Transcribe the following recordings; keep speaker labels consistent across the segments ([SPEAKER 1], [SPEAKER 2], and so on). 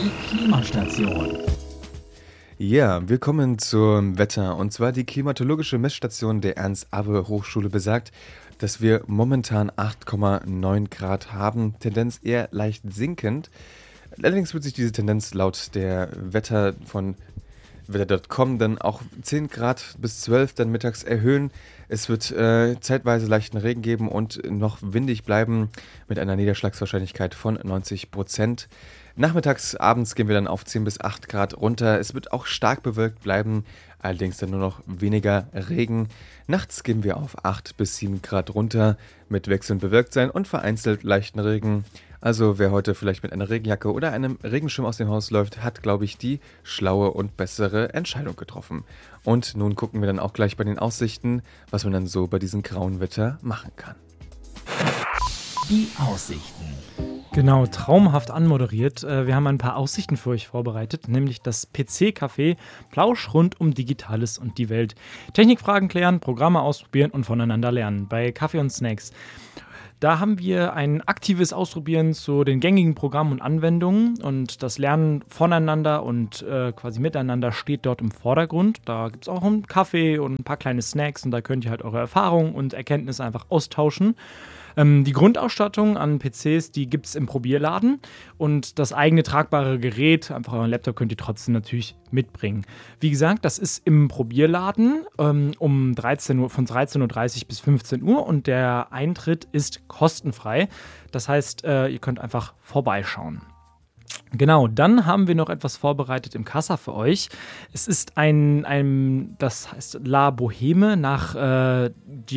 [SPEAKER 1] Die Klimastation.
[SPEAKER 2] Ja, wir kommen zum Wetter. Und zwar die klimatologische Messstation der Ernst-Abbe-Hochschule besagt, dass wir momentan 8,9 Grad haben, Tendenz eher leicht sinkend. Allerdings wird sich diese Tendenz laut der Wetter von Wetter.com dann auch 10 Grad bis 12 dann mittags erhöhen. Es wird zeitweise leichten Regen geben und noch windig bleiben mit einer Niederschlagswahrscheinlichkeit von 90%. Nachmittags, abends gehen wir dann auf 10 bis 8 Grad runter. Es wird auch stark bewölkt bleiben, allerdings dann nur noch weniger Regen. Nachts gehen wir auf 8 bis 7 Grad runter mit wechselnd Bewölktsein und vereinzelt leichten Regen. Also wer heute vielleicht mit einer Regenjacke oder einem Regenschirm aus dem Haus läuft, hat, glaube ich, die schlaue und bessere Entscheidung getroffen. Und nun gucken wir dann auch gleich bei den Aussichten, was man dann so bei diesem grauen Wetter machen kann.
[SPEAKER 1] Die Aussichten.
[SPEAKER 3] Genau, traumhaft anmoderiert. Wir haben ein paar Aussichten für euch vorbereitet, nämlich das PC-Café, Plausch rund um Digitales und die Welt. Technikfragen klären, Programme ausprobieren und voneinander lernen bei Kaffee und Snacks. Da haben wir ein aktives Ausprobieren zu den gängigen Programmen und Anwendungen und das Lernen voneinander und quasi miteinander steht dort im Vordergrund. Da gibt es auch einen Kaffee und ein paar kleine Snacks und da könnt ihr halt eure Erfahrungen und Erkenntnisse einfach austauschen. Die Grundausstattung an PCs, die gibt es im Probierladen und das eigene tragbare Gerät, einfach euren Laptop, könnt ihr trotzdem natürlich mitbringen. Wie gesagt, das ist im Probierladen von 13:30 Uhr bis 15 Uhr und der Eintritt ist kostenfrei. Das heißt, ihr könnt einfach vorbeischauen. Genau, dann haben wir noch etwas vorbereitet im Kassa für euch. Es ist das heißt La Boheme nach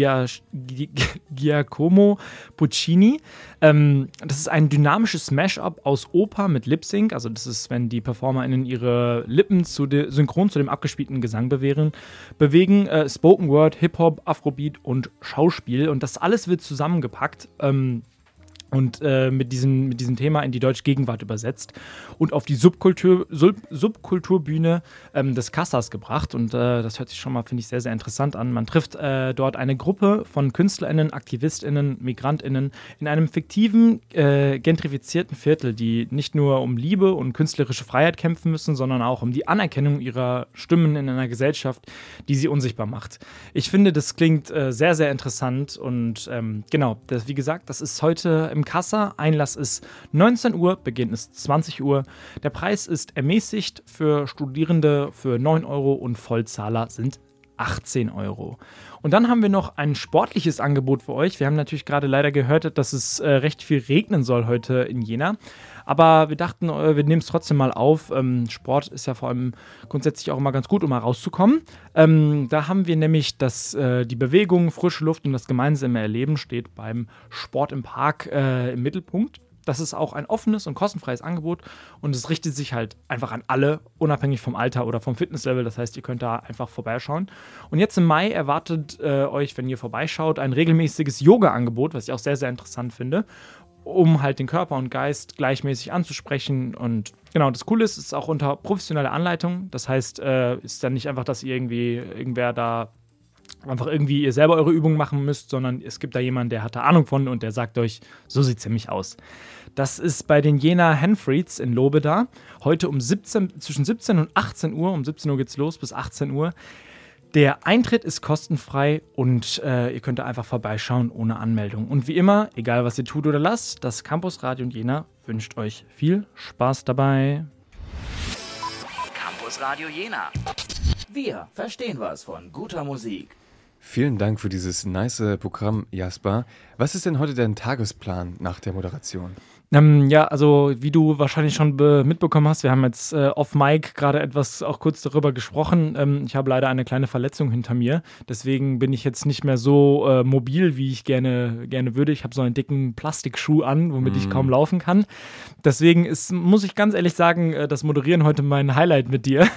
[SPEAKER 3] Giacomo Puccini. Das ist ein dynamisches Mashup aus Oper mit Lip-Sync. Also das ist, wenn die PerformerInnen ihre Lippen synchron zu dem abgespielten Gesang bewegen. Spoken Word, Hip-Hop, Afrobeat und Schauspiel. Und das alles wird zusammengepackt. Und mit diesem Thema in die deutsche Gegenwart übersetzt und auf die Subkulturbühne des Kassas gebracht. Und das hört sich schon mal, finde ich, sehr, sehr interessant an. Man trifft dort eine Gruppe von KünstlerInnen, AktivistInnen, MigrantInnen in einem fiktiven, gentrifizierten Viertel, die nicht nur um Liebe und künstlerische Freiheit kämpfen müssen, sondern auch um die Anerkennung ihrer Stimmen in einer Gesellschaft, die sie unsichtbar macht. Ich finde, das klingt sehr, sehr interessant und genau, wie gesagt, das ist heute im Kassa. Einlass ist 19 Uhr, Beginn ist 20 Uhr. Der Preis ist ermäßigt für Studierende für 9 Euro und Vollzahler sind 18 Euro. Und dann haben wir noch ein sportliches Angebot für euch. Wir haben natürlich gerade leider gehört, dass es recht viel regnen soll heute in Jena. Aber wir dachten, wir nehmen es trotzdem mal auf. Sport ist ja vor allem grundsätzlich auch immer ganz gut, um mal rauszukommen. Da haben wir nämlich, dass die Bewegung, frische Luft und das gemeinsame Erleben steht beim Sport im Park im Mittelpunkt. Das ist auch ein offenes und kostenfreies Angebot und es richtet sich halt einfach an alle, unabhängig vom Alter oder vom Fitnesslevel. Das heißt, ihr könnt da einfach vorbeischauen. Und jetzt im Mai erwartet euch, wenn ihr vorbeischaut, ein regelmäßiges Yoga-Angebot, was ich auch sehr, sehr interessant finde, um halt den Körper und Geist gleichmäßig anzusprechen. Und genau, das Coole ist, es ist auch unter professioneller Anleitung. Das heißt, ist dann nicht einfach, dass irgendwer da einfach irgendwie ihr selber eure Übungen machen müsst, sondern es gibt da jemanden, der hat da Ahnung von und der sagt euch, so sieht es nämlich aus. Das ist bei den Jena Henfrieds in Lobeda. Heute zwischen 17 und 18 Uhr. Um 17 Uhr geht's los bis 18 Uhr. Der Eintritt ist kostenfrei und ihr könnt da einfach vorbeischauen ohne Anmeldung. Und wie immer, egal was ihr tut oder lasst, das Campus Radio in Jena wünscht euch viel Spaß dabei.
[SPEAKER 1] Campus Radio Jena. Wir verstehen was von guter Musik.
[SPEAKER 2] Vielen Dank für dieses nice Programm, Jasper. Was ist denn heute dein Tagesplan nach der Moderation?
[SPEAKER 3] Ja, also wie du wahrscheinlich schon mitbekommen hast, wir haben jetzt off-Mic gerade etwas auch kurz darüber gesprochen. Ich habe leider eine kleine Verletzung hinter mir, deswegen bin ich jetzt nicht mehr so mobil, wie ich gerne würde. Ich habe so einen dicken Plastikschuh an, womit ich kaum laufen kann. Deswegen muss ich ganz ehrlich sagen, das Moderieren heute mein Highlight mit dir.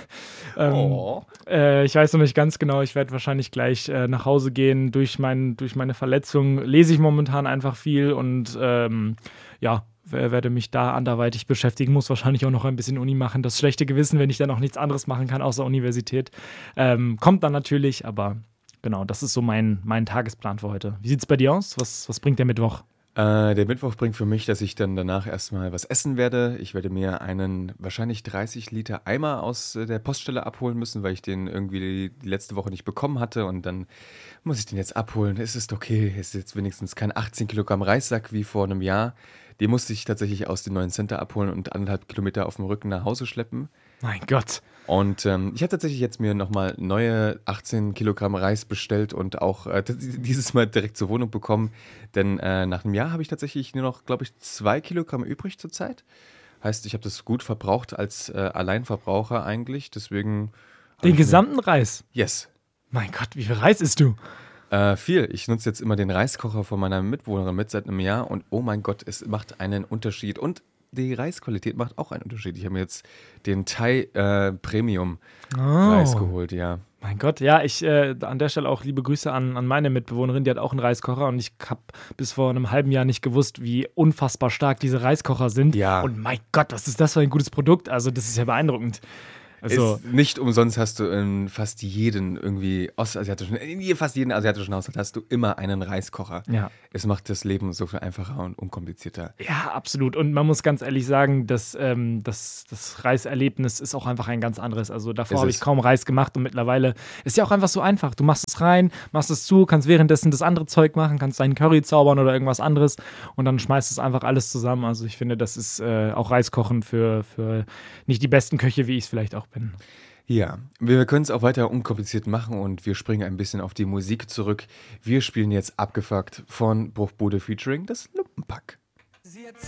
[SPEAKER 3] Ich weiß noch nicht ganz genau, ich werde wahrscheinlich gleich nach Hause gehen. Durch meine Verletzung lese ich momentan einfach viel und werde mich da anderweitig beschäftigen, muss wahrscheinlich auch noch ein bisschen Uni machen. Das schlechte Gewissen, wenn ich dann auch nichts anderes machen kann außer Universität, kommt dann natürlich, aber genau, das ist so mein Tagesplan für heute. Wie sieht es bei dir aus? Was bringt der Mittwoch?
[SPEAKER 2] Der Mittwoch bringt für mich, dass ich dann danach erstmal was essen werde. Ich werde mir einen wahrscheinlich 30 Liter Eimer aus der Poststelle abholen müssen, weil ich den irgendwie die letzte Woche nicht bekommen hatte. Und dann muss ich den jetzt abholen. Es ist okay. Es ist jetzt wenigstens kein 18 Kilogramm Reissack wie vor einem Jahr. Den musste ich tatsächlich aus dem neuen Center abholen und 1,5 Kilometer auf dem Rücken nach Hause schleppen.
[SPEAKER 3] Mein Gott.
[SPEAKER 2] Und ich habe tatsächlich jetzt mir nochmal neue 18 Kilogramm Reis bestellt und auch dieses Mal direkt zur Wohnung bekommen. Denn nach einem Jahr habe ich tatsächlich nur noch, glaube ich, 2 Kilogramm übrig zurzeit. Heißt, ich habe das gut verbraucht als Alleinverbraucher eigentlich. Deswegen.
[SPEAKER 3] Den gesamten Reis?
[SPEAKER 2] Yes.
[SPEAKER 3] Mein Gott, wie viel Reis isst du?
[SPEAKER 2] Viel. Ich nutze jetzt immer den Reiskocher von meiner Mitbewohnerin mit seit einem Jahr und oh mein Gott, es macht einen Unterschied. Und die Reisqualität macht auch einen Unterschied. Ich habe mir jetzt den Thai Premium Reis geholt, ja.
[SPEAKER 3] Mein Gott, ja, ich an der Stelle auch liebe Grüße an meine Mitbewohnerin, die hat auch einen Reiskocher und ich habe bis vor einem halben Jahr nicht gewusst, wie unfassbar stark diese Reiskocher sind.
[SPEAKER 2] Ja.
[SPEAKER 3] Und mein Gott, was ist das für ein gutes Produkt? Also das ist ja beeindruckend. Also,
[SPEAKER 2] Nicht umsonst hast du in fast jeden irgendwie fast jeden asiatischen Haushalt hast du immer einen Reiskocher.
[SPEAKER 3] Ja.
[SPEAKER 2] Es macht das Leben so viel einfacher und unkomplizierter.
[SPEAKER 3] Ja, absolut. Und man muss ganz ehrlich sagen, das Reiserlebnis ist auch einfach ein ganz anderes. Also davor habe ich kaum Reis gemacht und mittlerweile ist ja auch einfach so einfach. Du machst es rein, machst es zu, kannst währenddessen das andere Zeug machen, kannst deinen Curry zaubern oder irgendwas anderes und dann schmeißt es einfach alles zusammen. Also ich finde, das ist auch Reiskochen für nicht die besten Köche, wie ich es vielleicht auch bin.
[SPEAKER 2] Ja, wir können es auch weiter unkompliziert machen und wir springen ein bisschen auf die Musik zurück. Wir spielen jetzt Abgefuckt von Bruchbude featuring das Lumpenpack.
[SPEAKER 4] Sie erzählt